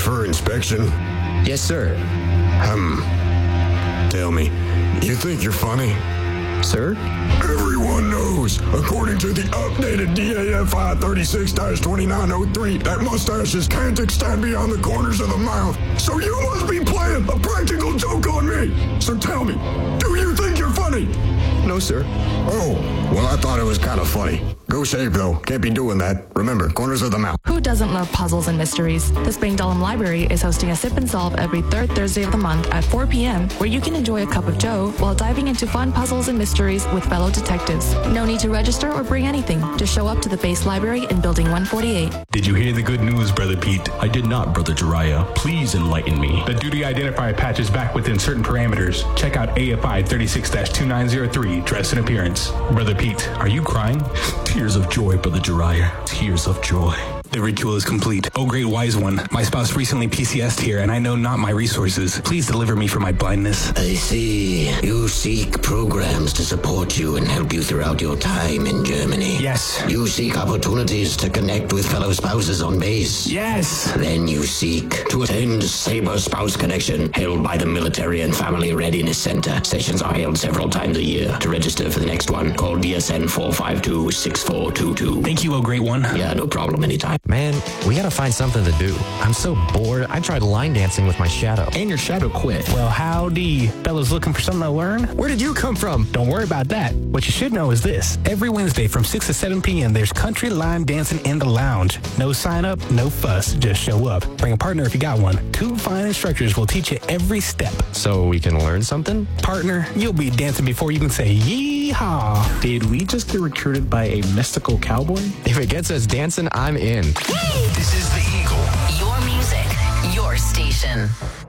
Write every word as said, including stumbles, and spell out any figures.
for inspection? Yes, sir. Hmm. Tell me, you think you're funny? Sir? Everyone knows, according to the updated D A F I thirty-six dash twenty-nine oh three, that mustaches can't extend beyond the corners of the mouth. So you must be playing a practical joke on me. So tell me, do you think you're funny? No, sir. Oh, well, I thought it was kind of funny. Go shave, though. Can't be doing that. Remember, corners of the mouth. Who doesn't love puzzles and mysteries? The Spangdahlem Library is hosting a Sip and Solve every third Thursday of the month at four p.m., where you can enjoy a cup of joe while diving into fun puzzles and mysteries with fellow detectives. No need to register or bring anything. Just show up to the base library in Building one forty-eight. Did you hear the good news, Brother Pete? I did not, Brother Jiraiya. Please enlighten me. The duty identifier patch is back within certain parameters. Check out A F I thirty-six dash twenty-nine oh three, dress and appearance. Brother Pete, are you crying? Tears of joy, Brother Jiraiya. Tears of joy. The ritual is complete. Oh, great wise one. My spouse recently P C S'd here, and I know not my resources. Please deliver me from my blindness. I see. You seek programs to support you and help you throughout your time in Germany. Yes. You seek opportunities to connect with fellow spouses on base. Yes. Then you seek to attend Saber Spouse Connection, held by the Military and Family Readiness Center. Sessions are held several times a year. To register for the next one, call D S N four five two, six four two two. Thank you, oh, great one. Yeah, no problem, anytime. Man, we gotta find something to do. I'm so bored. I tried line dancing with my shadow. And your shadow quit. Well, howdy. Fellas looking for something to learn? Where did you come from? Don't worry about that. What you should know is this. Every Wednesday from six to seven p.m. there's country line dancing in the lounge. No sign up, no fuss. Just show up. Bring a partner if you got one. Two fine instructors will teach you every step. So we can learn something? Partner, you'll be dancing before you can say yeehaw. Did we just get recruited by a mystical cowboy? If it gets us dancing, I'm in. This is The Eagle. Your music, your station.